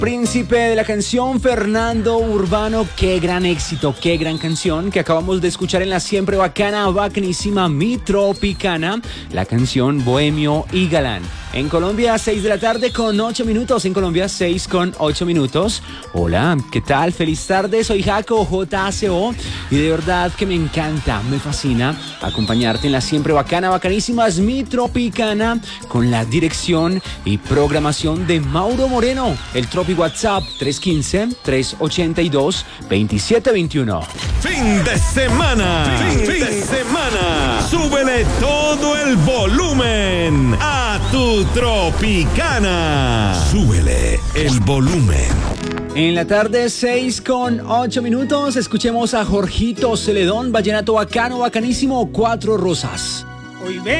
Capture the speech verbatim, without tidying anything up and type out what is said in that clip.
Príncipe de la canción, Fernando Urbano. Qué gran éxito, qué gran canción que acabamos de escuchar en la siempre bacana, bacanísima, mi tropicana, la canción Bohemio y Galán. En Colombia, seis de la tarde con ocho minutos. En Colombia, seis con ocho minutos. Hola, ¿qué tal? Feliz tarde, soy Jaco, J A C O. Y de verdad que me encanta, me fascina acompañarte en la siempre bacana, bacanísima, es mi tropicana, con la dirección y programación de Mauro Moreno. El Tropi WhatsApp tres uno cinco, tres ocho dos, dos siete dos uno. Fin de semana. Fin, fin de semana. Súbele todo el volumen a tu Tropicana. Súbele el volumen. En la tarde, seis con ocho minutos, escuchemos a Jorgito Celedón, vallenato bacano, bacanísimo, Cuatro Rosas. Hoy